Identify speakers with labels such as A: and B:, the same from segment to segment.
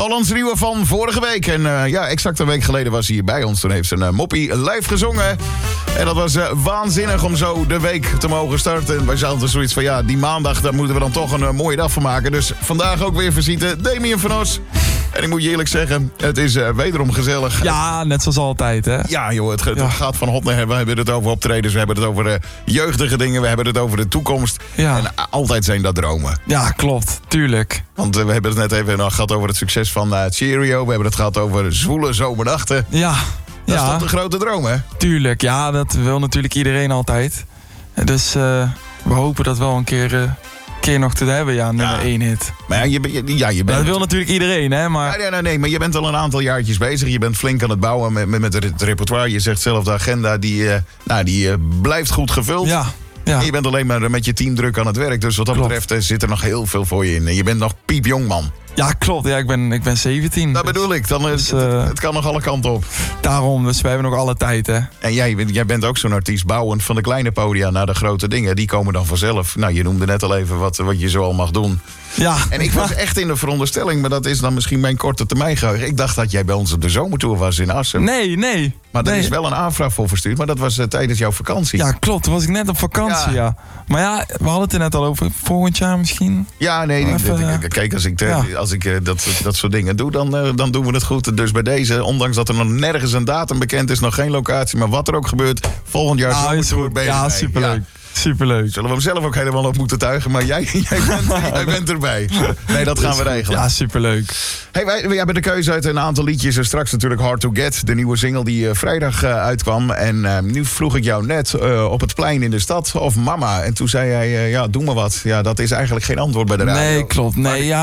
A: Hollands nieuwe van vorige week. En exact een week geleden was hij hier bij ons. Toen heeft ze een moppie live gezongen. En dat was waanzinnig om zo de week te mogen starten. En wij zaten zoiets van, die maandag, daar moeten we dan toch een mooie dag van maken. Dus vandaag ook weer visite Damien van Os. En ik moet je eerlijk zeggen, het is wederom gezellig.
B: Ja, net zoals altijd, hè?
A: Ja, joh, het gaat van hot naar her. We hebben het over optredens, we hebben het over jeugdige dingen, we hebben het over de toekomst. Ja. En altijd zijn dat dromen.
B: Ja, klopt, tuurlijk.
A: Want we hebben het net even gehad over het succes van Cheerio. We hebben het gehad over zwoele zomernachten.
B: Ja.
A: Dat is toch de grote droom, hè?
B: Tuurlijk, ja, dat wil natuurlijk iedereen altijd. Dus we hopen dat wel een keer nog te hebben, nummer 1 hit. Maar je bent... Dat wil natuurlijk iedereen, hè, maar...
A: Nee, maar je bent al een aantal jaartjes bezig. Je bent flink aan het bouwen met het repertoire. Je zegt zelf, de agenda, die blijft goed gevuld. Ja. Ja. En je bent alleen maar met je team druk aan het werk. Dus wat dat betreft zit er nog heel veel voor je in. En je bent nog piepjong, man.
B: Ja, klopt. Ja, ik ben 17.
A: Dat bedoel ik. Dan het kan nog alle kanten op.
B: Daarom, dus wij hebben nog alle tijd, hè.
A: En jij bent ook zo'n artiest, bouwend van de kleine podia naar de grote dingen. Die komen dan vanzelf. Nou, je noemde net al even wat je zo al mag doen.
B: Ja.
A: En ik was echt in de veronderstelling, maar dat is dan misschien mijn korte termijn geheugen. Ik dacht dat jij bij ons op de zomertour was in Assen.
B: Nee.
A: Maar daar is wel een aanvraag voor verstuurd, maar dat was tijdens jouw vakantie.
B: Ja, klopt. Toen was ik net op vakantie, ja. Maar ja, we hadden het er net al over. Volgend jaar misschien.
A: Ja, nee. Kijk, als ik dat soort dingen doe, dan doen we het goed. Dus bij deze, ondanks dat er nog nergens een datum bekend is, nog geen locatie, maar wat er ook gebeurt, volgend jaar zomertour bezig.
B: Ja, superleuk. Ja. Superleuk.
A: Zullen we hem zelf ook helemaal op moeten tuigen, maar jij bent erbij. Nee, dat gaan we regelen.
B: Ja, superleuk.
A: Hey, wij hebben de keuze uit een aantal liedjes. En straks natuurlijk Hard to Get, de nieuwe single die vrijdag uitkwam. En nu vroeg ik jou net op het plein in de stad of Mama. En toen zei jij, doe maar wat. Ja, dat is eigenlijk geen antwoord bij de radio.
B: Nee, klopt. Nee,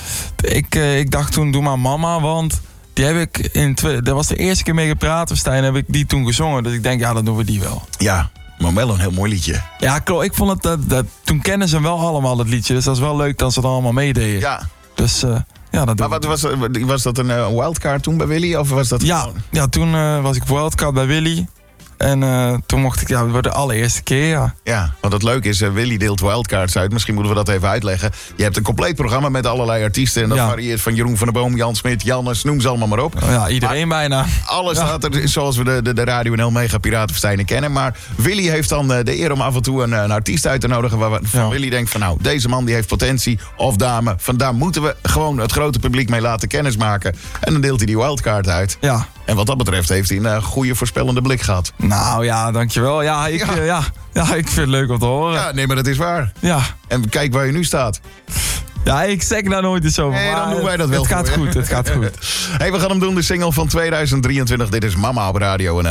B: ik dacht toen, doe maar Mama, want... Die heb ik dat was de eerste keer mee gepraat, Stijn, heb ik die toen gezongen. Dus ik denk, dan doen we die wel.
A: Ja, maar wel een heel mooi liedje.
B: Ja, klopt. Ik vond het, toen kennen ze hem wel allemaal, het liedje. Dus dat is wel leuk dat ze het allemaal meededen.
A: Ja.
B: Dus dat
A: maar was dat een wildcard toen bij Willy? Of was dat
B: ja, toen was ik wildcard bij Willy. En toen mocht ik, voor de allereerste keer,
A: Ja, want het leuke is, Willy deelt wildcards uit. Misschien moeten we dat even uitleggen. Je hebt een compleet programma met allerlei artiesten. En dat varieert van Jeroen van der Boom, Jan Smit, Jannes, noem ze allemaal maar op.
B: Ja, iedereen bijna.
A: Alles staat er zoals we de Radio NL Mega Piratenfestijnen kennen. Maar Willy heeft dan de eer om af en toe een artiest uit te nodigen. Waarvan Willy denkt van, deze man die heeft potentie. Of dame, vandaar moeten we gewoon het grote publiek mee laten kennismaken. En dan deelt hij die wildcard uit.
B: Ja.
A: En wat dat betreft heeft hij een goede voorspellende blik gehad.
B: Nou ja, dankjewel. Ja, ik vind het leuk om te horen.
A: Ja, nee, maar dat is waar.
B: Ja.
A: En kijk waar je nu staat.
B: Ja, ik zeg daar nooit eens over.
A: Nee, dan doen wij dat wel.
B: Het gaat goed.
A: Hey, we gaan hem doen, de single van 2023. Dit is Mama op Radio NL.